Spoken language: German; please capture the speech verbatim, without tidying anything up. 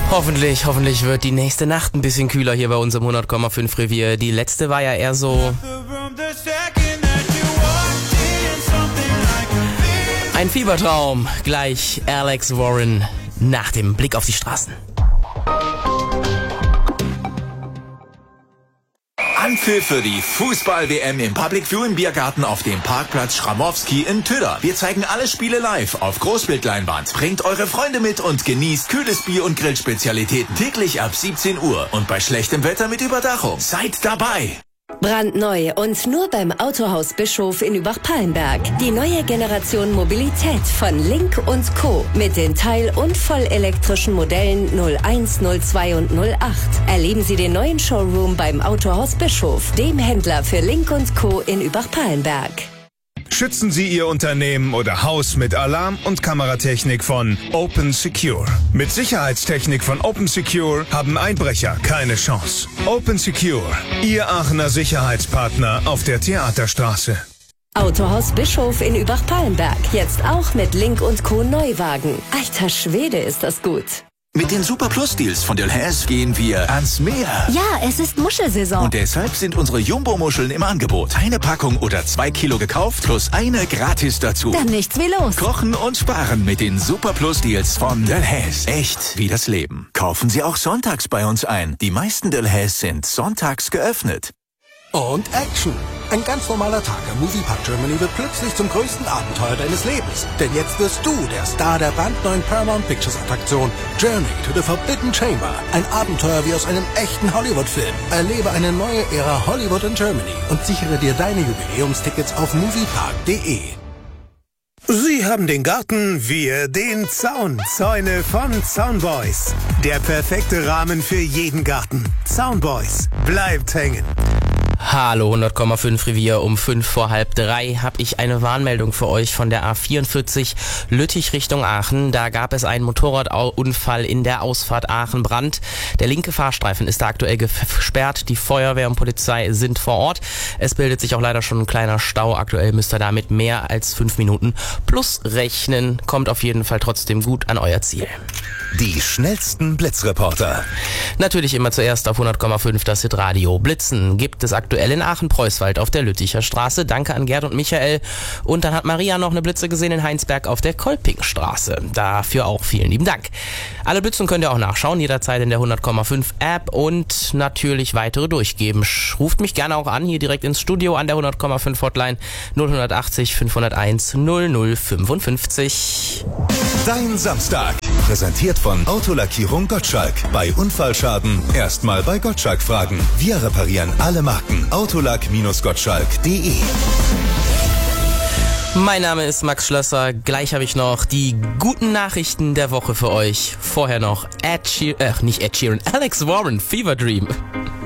Hoffentlich, hoffentlich wird die nächste Nacht ein bisschen kühler hier bei uns im hundert Komma fünf Revier. Die letzte war ja eher so ein Fiebertraum. Gleich Alex Warren nach dem Blick auf die Straßen. Anpfiff für die Fußball-W M im Public Viewing Biergarten auf dem Parkplatz Schramowski in Tüder. Wir zeigen alle Spiele live auf Großbildleinwand. Bringt eure Freunde mit und genießt kühles Bier und Grillspezialitäten täglich ab siebzehn Uhr und bei schlechtem Wetter mit Überdachung. Seid dabei! Brandneu und nur beim Autohaus Bischof in Übach-Palenberg. Die neue Generation Mobilität von Link und Co. mit den teil- und vollelektrischen Modellen null eins, null zwei und null acht. Erleben Sie den neuen Showroom beim Autohaus Bischof, dem Händler für Link und Co. in Übach-Palenberg. Schützen Sie Ihr Unternehmen oder Haus mit Alarm- und Kameratechnik von Open Secure. Mit Sicherheitstechnik von Open Secure haben Einbrecher keine Chance. Open Secure, Ihr Aachener Sicherheitspartner auf der Theaterstraße. Autohaus Bischof in Übach-Palenberg. Jetzt auch mit Link und Co. Neuwagen. Alter Schwede, ist das gut. Mit den Super Plus Deals von Delhaize gehen wir ans Meer. Ja, es ist Muschelsaison. Und deshalb sind unsere Jumbo-Muscheln im Angebot. Eine Packung oder zwei Kilo gekauft, plus eine gratis dazu. Dann nichts wie los. Kochen und sparen mit den Super Plus Deals von Delhaize. Echt wie das Leben. Kaufen Sie auch sonntags bei uns ein. Die meisten Delhaize sind sonntags geöffnet. Und Action! Ein ganz normaler Tag im Moviepark Germany wird plötzlich zum größten Abenteuer deines Lebens. Denn jetzt wirst du der Star der brandneuen Paramount Pictures Attraktion Journey to the Forbidden Chamber. Ein Abenteuer wie aus einem echten Hollywood-Film. Erlebe eine neue Ära Hollywood in Germany und sichere dir deine Jubiläumstickets auf moviepark punkt de. Sie haben den Garten, wir den Zaun. Zäune von Zaunboys. Der perfekte Rahmen für jeden Garten. Zaunboys. Bleibt hängen. Hallo hundert Komma fünf Revier, um fünf vor halb drei habe ich eine Warnmeldung für euch von der A vierundvierzig Lüttich Richtung Aachen. Da gab es einen Motorradunfall in der Ausfahrt Aachen-Brand. Der linke Fahrstreifen ist da aktuell gesperrt. Die Feuerwehr und Polizei sind vor Ort. Es bildet sich auch leider schon ein kleiner Stau. Aktuell müsst ihr damit mehr als fünf Minuten plus rechnen. Kommt auf jeden Fall trotzdem gut an euer Ziel. Die schnellsten Blitzreporter. Natürlich immer zuerst auf hundert Komma fünf das Hitradio. Blitzen gibt es aktuell in Aachen-Preußwald auf der Lütticher Straße. Danke an Gerd und Michael. Und dann hat Maria noch eine Blitze gesehen in Heinsberg auf der Kolpingstraße. Dafür auch vielen lieben Dank. Alle Blitzen könnt ihr auch nachschauen, jederzeit in der hundert Komma fünf App und natürlich weitere durchgeben. Ruft mich gerne auch an, hier direkt ins Studio an der hundert Komma fünf Hotline null achtzig fünfhunderteins null null fünfundfünfzig. Dein Samstag. Präsentiert von Autolackierung Gottschalk. Bei Unfallschaden erstmal bei Gottschalk fragen. Wir reparieren alle Marken. Autolack-gottschalk punkt de. Mein Name ist Max Schlösser. Gleich habe ich noch die guten Nachrichten der Woche für euch. Vorher noch Ed Sheeran, äh, nicht Ed Sheeran, Alex Warren, Fever Dream.